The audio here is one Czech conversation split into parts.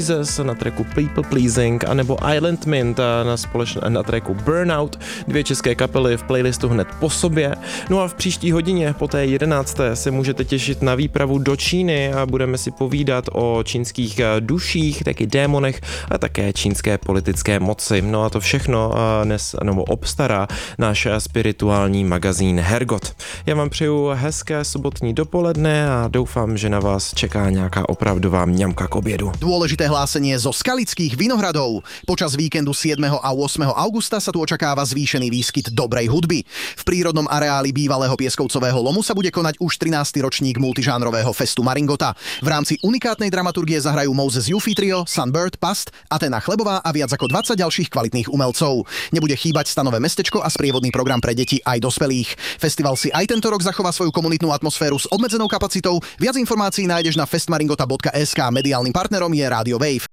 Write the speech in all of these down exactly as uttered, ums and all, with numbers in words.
na tracku People Pleasing anebo Island Mint na, společn- na tracku Burnout, dvě české kapely v playlistu hned po sobě. No a v příští hodině po té jedenácté se můžete těšit na výpravu do Číny a budeme si povídat o čínských duších, taky démonech a také čínské politické moci. No a to všechno dnes nebo obstará náš spirituální magazín Hergot. Já vám přeju hezké sobotní dopoledne a doufám, že na vás čeká nějaká opravdová mňamka k obědu. Dôležité hlásenie zo Skalických Vinohradov. Počas víkendu siedmeho a ôsmeho augusta sa tu očakáva zvýšený výskyt dobrej hudby. V prírodnom areáli bývalého pieskovcového lomu sa bude konať už trinásty ročník multižánrového festu Maringota. V rámci unikátnej dramaturgie zahrajú Moses Yuffie Trio, Sunbird, Past, Atena Chlebová a viac ako dvadsať ďalších kvalitných umelcov. Nebude chýbať stanové mestečko a sprievodný program pre deti aj dospelých. Festival si aj tento rok zachová svoju komunitnú atmosféru s obmedzenou kapacitou. Viac informácií nájdeš na festmaringota bodka es ká. Mediálnym partnerom je Rádio Wave.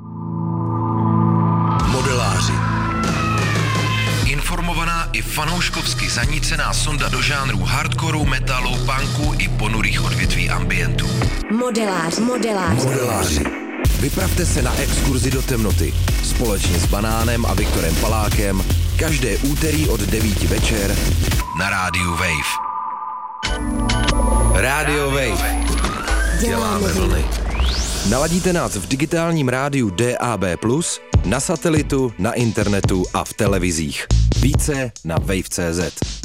Modeláři. Informovaná i fanouškovsky zanícená sonda do žánrů hardcoreu, metalu, punku i ponurých odvětví ambientu. Modelář, modelář. Modeláři. Vypravte se na exkurzi do temnoty společně s Banánem a Viktorem Palákem každé úterý od devíti večer na Rádiu Wave. Rádio Wave. Děláme vlny. Naladíte nás v digitálním rádiu D A B plus, na satelitu, na internetu a v televizích. Více na wave tečka cé zet.